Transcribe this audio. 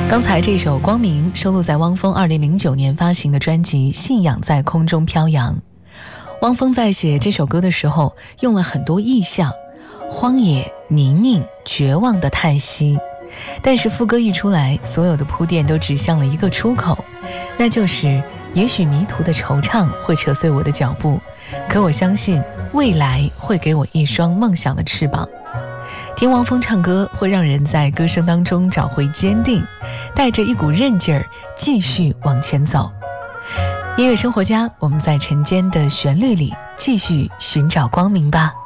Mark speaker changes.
Speaker 1: 刚才这首《光明》收录在汪峰2009年发行的专辑《信仰在空中飘扬》。汪峰在写这首歌的时候用了很多意象，荒野、泥泞、绝望的叹息，但是副歌一出来，所有的铺垫都指向了一个出口，那就是也许迷途的惆怅会扯碎我的脚步，可我相信未来会给我一双梦想的翅膀。听汪峰唱歌会让人在歌声当中找回坚定，带着一股韧劲儿继续往前走。音乐生活家，我们在晨间的旋律里继续寻找光明吧。